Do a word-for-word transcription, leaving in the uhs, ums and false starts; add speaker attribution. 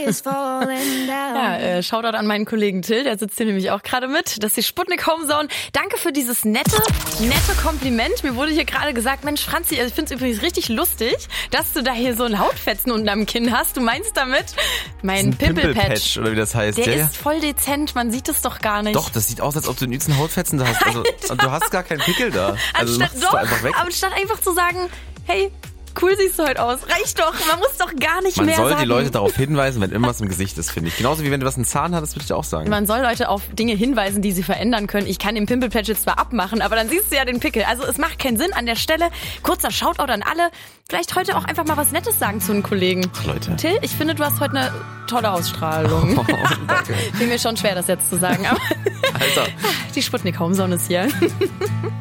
Speaker 1: Ja, äh, Shoutout an meinen Kollegen Till, der sitzt hier nämlich auch gerade mit. Das ist die Sputnik Homezone. Danke für dieses nette, nette Kompliment. Mir wurde hier gerade gesagt, Mensch, Franzi, also ich finde es übrigens richtig lustig, dass du da hier so ein Hautfetzen unten am Kinn hast. Du meinst damit mein Pimpelpatch.
Speaker 2: Pimpelpatch, oder wie das heißt.
Speaker 1: Der
Speaker 2: ja,
Speaker 1: ist voll dezent, man sieht es doch gar nicht.
Speaker 2: Doch, das sieht aus, als ob du nützen Hautfetzen da hast. Also, du hast gar keinen Pickel da. Also
Speaker 1: anstatt, doch, einfach weg. Anstatt einfach zu sagen, hey, cool siehst du heute aus. Reicht doch, man muss doch gar nicht
Speaker 2: man
Speaker 1: mehr sagen.
Speaker 2: Man soll die Leute darauf hinweisen, wenn irgendwas im Gesicht ist, finde ich. Genauso wie wenn du was im Zahn hattest, würde ich auch sagen.
Speaker 1: Man soll Leute auf Dinge hinweisen, die sie verändern können. Ich kann den Pimpelpatch jetzt zwar abmachen, aber dann siehst du ja den Pickel. Also es macht keinen Sinn an der Stelle. Kurzer Shoutout an alle. Vielleicht heute auch einfach mal was Nettes sagen zu einem Kollegen.
Speaker 2: Ach, Leute.
Speaker 1: Till, ich finde, du hast heute eine tolle Ausstrahlung.
Speaker 2: Oh, danke.
Speaker 1: Fiel mir schon schwer, das jetzt zu sagen. Aber
Speaker 2: Alter.
Speaker 1: Die Sputnik Homezone ist hier.